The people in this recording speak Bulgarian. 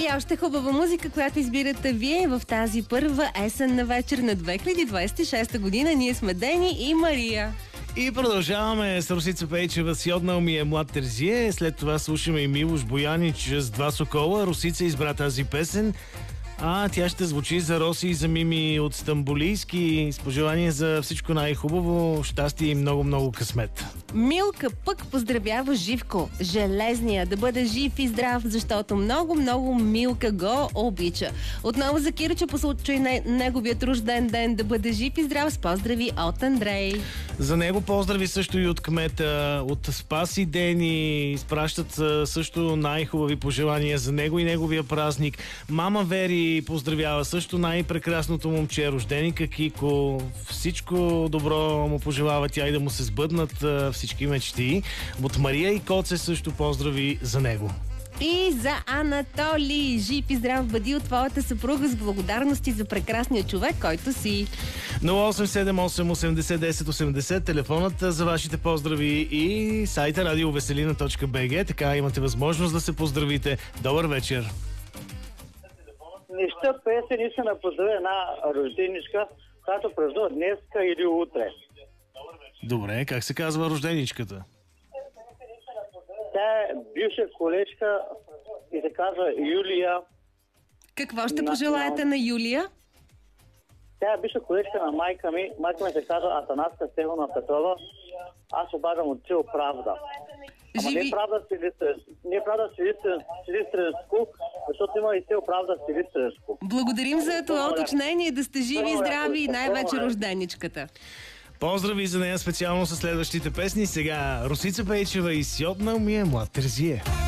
И още хубава музика, която избирате вие в тази първа есенна вечер на 2026 година. Ние сме Дени и Мария. И продължаваме с Росица Пейчева с "Йоднал ми е млад Терзие". След това слушаме и Милош Боянич с "Два сокола". Росица избра тази песен. Тя ще звучи за Роси и за Мими от Стамбулийски. С пожелание за всичко най-хубаво, щастие и много късмет. Милка пък поздравява Живко, железния, да бъде жив и здрав, защото много Милка го обича. Отново за Кирчо по случай на неговият рожден ден, да бъде жив и здрав, с поздрави от Андрей. За него поздрави също и от кмета, от Спас и Дени. Изпращат също най-хубави пожелания за него и неговия празник. Мама Вери поздравява също най-прекрасното момче, рожденика Кико. Всичко добро му пожелава тя и да му се сбъднат всички мечти. От Мария и Коце също поздрави за него. И за Анатолий. Жив и здрав бъди от твоята съпруга, с благодарности за прекрасния човек, който си. 0878 80 10 80, телефонът за вашите поздрави и сайта radiovеселина.bg. Така имате възможност да се поздравите. Добър вечер! Неща песен иска да поздравя една рожденичка, която празнува днеска или утре. Добре, как се казва рожденичката? Тя е бивша колежка и се казва Юлия. Какво ще пожелаете на Юлия? Тя е бивша колежка на майка ми. Майка ми се казва Атанаска Стефана Петрова. Аз обаждам от цел Правда. Ама не Правда Силистренско, защото има и цел Правда Силистренско. Благодарим за това уточнение, да сте живи и здрави и най-вече рожденичката. Поздрави за нея специално със следващите песни. Сега Росица Пейчева и "Йоднал ми е млад Терзие".